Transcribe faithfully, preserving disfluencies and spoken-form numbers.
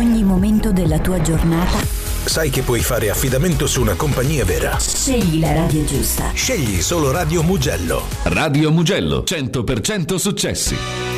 ogni momento della tua giornata, sai che puoi fare affidamento su una compagnia vera. scegli la radio giusta. Scegli solo Radio Mugello. Radio Mugello, cento per cento successi.